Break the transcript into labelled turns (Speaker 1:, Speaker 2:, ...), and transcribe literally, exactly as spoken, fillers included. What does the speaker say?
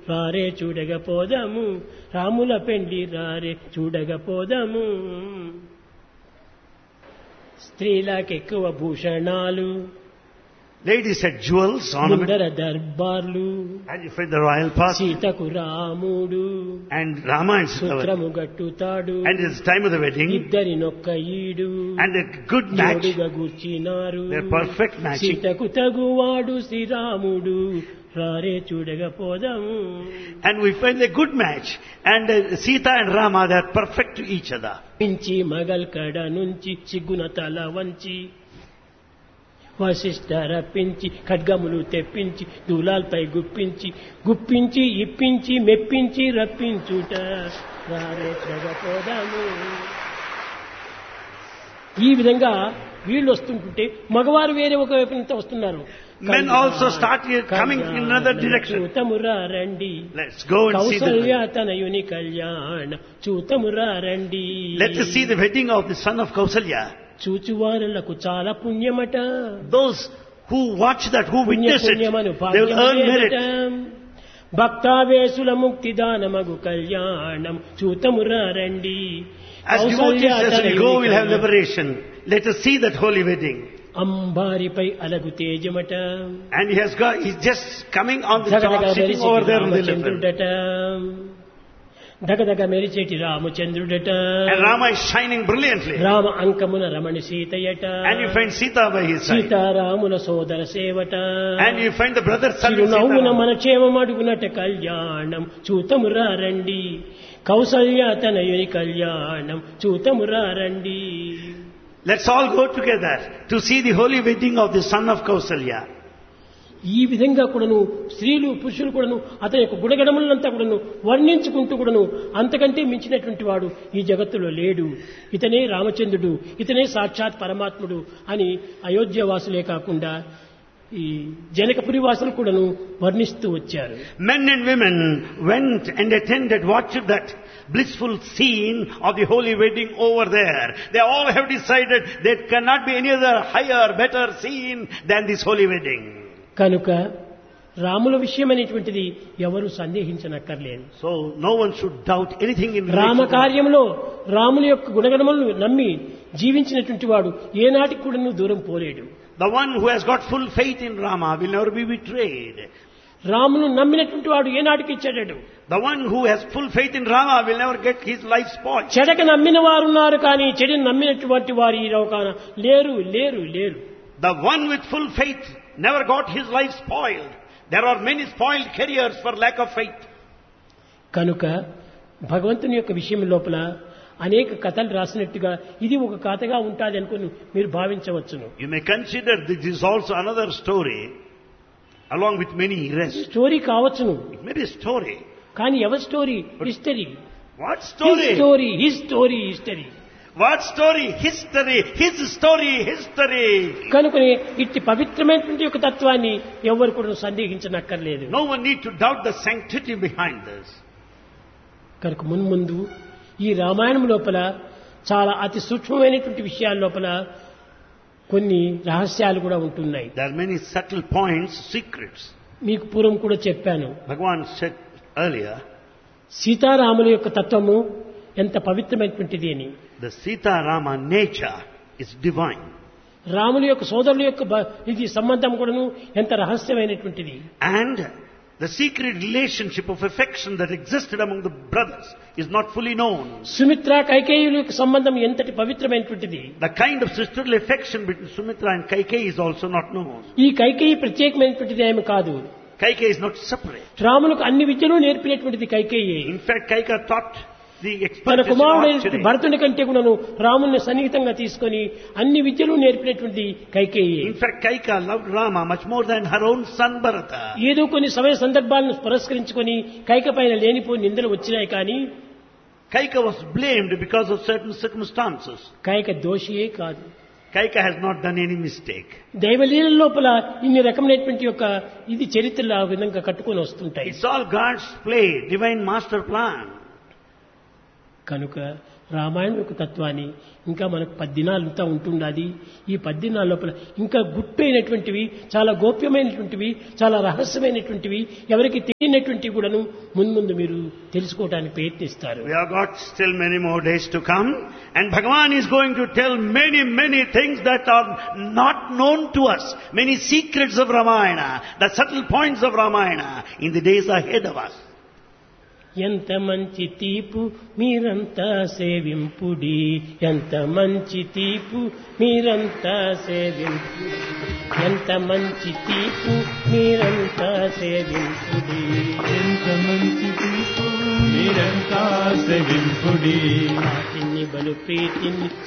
Speaker 1: రారే చూడగపోదాము రాముల పెండ్లి రారే చూడగపోదాము స్త్రీలకెక్కువ భూషణాలు
Speaker 2: Ladies had jewels, ornaments,
Speaker 1: ముందర దర్బార్లు
Speaker 2: and you find the royal path,
Speaker 1: సీతకు రాముడు
Speaker 2: and Rama is
Speaker 1: సూత్రము గట్టుతాడు
Speaker 2: and it's the time of the wedding,
Speaker 1: ఇద్దరి నొక్క ఈడు
Speaker 2: and a good match,
Speaker 1: జోడుగా కూర్చినారు
Speaker 2: they're perfect matching.
Speaker 1: సీతకు తగువాడు శ్రీరాముడు రారే చూడగపోదాము
Speaker 2: And we find a good match, and uh, Sita and Rama, they're perfect to each other.
Speaker 1: పించి Magal కడ నుంచి సిగ్గున తల వంచి వశిష్ఠ రప్పించి ఖడ్గములు తెప్పించి దూలాల్పై గుప్పించి గుప్పించి ఇప్పించి మెప్పించి రప్పించుట రారే చూడగపోదాము ఈ విధంగా వీళ్ళు వస్తుంటుంటే మగవారు వేరే ఒక వైపు నుంచి వస్తున్నారు
Speaker 2: Men also start here coming in another direction.
Speaker 1: చూతమురా రండి
Speaker 2: Let's go and see
Speaker 1: Kaushalya
Speaker 2: the,
Speaker 1: తనయుని కళ్యాణ చూతమురా రండి
Speaker 2: let us see the wedding of the son of Kausalya.
Speaker 1: చూచువారులకు చాలా పుణ్యమట
Speaker 2: Those who watch that, who
Speaker 1: పుణ్య
Speaker 2: witness it,
Speaker 1: పుణ్యమను
Speaker 2: they will earn merit.
Speaker 1: భక్తావేశుల ముక్తిదానమగు కళ్యాణం చూతమురా రండి
Speaker 2: As devotees, as we go, we'll have liberation. Let us see that holy wedding.
Speaker 1: అంబారిపై అలగు తేజమట
Speaker 2: And he has got, he's just coming on the top, sitting over there on the elephant.
Speaker 1: రామచంద్రుడట దగదగ మెరిచేటి రామచంద్రుడట
Speaker 2: And Rama is shining brilliantly.
Speaker 1: Rama అంకమున Ramani సీతయట
Speaker 2: And you find Sita by his side.
Speaker 1: సీతారాముల సోదర సేవట
Speaker 2: And you find the brother son of
Speaker 1: చిరునవ్వున
Speaker 2: Sita.
Speaker 1: మన క్షేమం అడుగునట కళ్యాణం చూతమురా రండి కౌసల్య తనయుని కళ్యాణం చూతమురా రండి
Speaker 2: Let's all go together to see the holy wedding of the son of Kausalya.
Speaker 1: ఈ విధంగా కూడాను స్త్రీలు పురుషులు కూడాను అతని యొక్క గుణగణములంతా కూడాను వర్ణించుకుంటూ కూడాను అంతకంటే మించినటువంటి వాడు ఈ జగత్తులో లేడు ఇతనే రామచంద్రుడు ఇతనే సాక్షాత్ పరమాత్ముడు అని అయోధ్య వాసులే కాకుండా ఈ జనకపురి వాసులు కూడాను వర్ణిస్తూ వచ్చారు.
Speaker 2: Men and women went and attended, watched that blissful scene of the holy wedding over there. They all have decided there cannot be any other higher, better scene than this holy wedding.
Speaker 1: కనుక రాముల విషయం అనేటువంటిది ఎవరు సందేహించనక్కర్లేదు.
Speaker 2: So no one should doubt anything in
Speaker 1: Rama
Speaker 2: relation to
Speaker 1: కార్యంలో రాముల యొక్క గుణగణములను నమ్మి జీవించినటువంటి వాడు ఏనాటికి కూడా దూరం పోలేడు.
Speaker 2: the one who has got full faith in Rama will never be betrayed.
Speaker 1: రామును నమ్మినటువంటి వాడు ఏనాటికి చెడడు.
Speaker 2: The one who has full faith in Rama will never get his life spoiled.
Speaker 1: చెడక నమ్మిన వారు ఉన్నారు కానీ చెడుని నమ్మినటువంటి వారు ఈ లోకాన లేరు లేరు లేరు.
Speaker 2: The one with full faith never got his life spoiled. There are many spoiled careers for lack of faith.
Speaker 1: కనుక భగవంతుని యొక్క విషయం లోపల అనేక కథలు రాసినట్టుగా ఇది ఒక కథగా ఉంటుంది అనుకుని మీరు భావించవచ్చును.
Speaker 2: You may consider this is also another story along with many rest.
Speaker 1: Story కావచ్చును.
Speaker 2: It may be a story.
Speaker 1: కానీ ఎవరి story? History.
Speaker 2: What story?
Speaker 1: Story his story history.
Speaker 2: What story? History. His story. History.
Speaker 1: కనుకనే ఇట్టి పవిత్రమైనటువంటి యొక్క తత్వాన్ని ఎవరు కూడా సందేహించనక్కర్లేదు.
Speaker 2: No one need to doubt the sanctity behind this.
Speaker 1: కనుక మున్ముందు ఈ రామాయణం లోపల చాలా అతి సూక్ష్మమైనటువంటి విషయాల లోపల కొన్ని రహస్యాలు కూడా ఉంటున్నాయి.
Speaker 2: There are many subtle points, secrets.
Speaker 1: మీకు పూర్వం కూడా చెప్పాను.
Speaker 2: Bhagavan said earlier,
Speaker 1: సీతారాముల యొక్క తత్వము ఎంత పవిత్రమైనటువంటిది అని.
Speaker 2: the Sita Rama nature is divine.
Speaker 1: రాముల యొక్క సోదరుల యొక్క బ- ఇది సంబంధం కూడాను ఎంత రహస్యమైనటువంటిది.
Speaker 2: And the secret relationship of affection that existed among the brothers is not fully known.
Speaker 1: Sumitra కైకేయుల యొక్క సంబంధం ఎంతటి పవిత్రమైనటువంటిది.
Speaker 2: The kind of sisterly affection between Sumitra and Kaikeyi is also not known.
Speaker 1: ఈ కైకేయి ప్రత్యేకమైనటువంటిది ఏమి కాదు.
Speaker 2: Kaikeyi is not separate.
Speaker 1: రాములకు అన్ని విద్యలు నేర్పినటువంటిది Kaikeyi.
Speaker 2: In fact, Kaikeyi taught the
Speaker 1: తన
Speaker 2: expertise in
Speaker 1: కుమారుడైన
Speaker 2: archery.
Speaker 1: భరతుని కంటే కూడాను రాముని సన్నిహితంగా తీసుకొని అన్ని విద్యలు నేర్పినటువంటి Kaikeyi.
Speaker 2: In fact, Kaikeyi loved Rama much more than her own son Bharata.
Speaker 1: ఏదో కొన్ని సమయ సందర్భాలను పురస్కరించుకొని కైక పైన లేనిపోయి నిందలు వచ్చినాయి కానీ
Speaker 2: Kaikeyi was blamed because of certain circumstances.
Speaker 1: Kaika దోషియే కాదు.
Speaker 2: Kaikeyi has not done any mistake.
Speaker 1: దైవలీల లోపల ఇన్ని రకమైనటువంటి యొక్క ఇది చరిత్రలు ఆ విధంగా కట్టుకొని వస్తుంటాయి.
Speaker 2: It's all God's play, divine master plan.
Speaker 1: కనుక రామాయణం యొక్క తత్వాన్ని ఇంకా మనకు పద్దినాలంతా ఉంటుండాది. ఈ పద్దినాల లోపల ఇంకా గుట్టైనటువంటివి, చాలా గోప్యమైనటువంటివి, చాలా రహస్యమైనటువంటివి, ఎవరికి తెలియనటువంటివి కూడాను మున్ముందు మీరు తెలుసుకోవడానికి ప్రయత్నిస్తారు.
Speaker 2: We have got still many more days to come, and Bhagavan is going to tell many, many things that are not known to us, many secrets of Ramayana, the subtle points of Ramayana in the days ahead of us.
Speaker 1: ఎంత మంచి తీపు మీరంతా సేవింపుడి, ఎంత మంచి తీపు మీరంతా సేవింపుడి, ఎంత మంచి తీపు మీరంతా సేవింపుడి,
Speaker 3: ఎంత మంచి తీపు మీరంతా సేవింపుడి,
Speaker 1: వాటిని బలు ప్రీతిని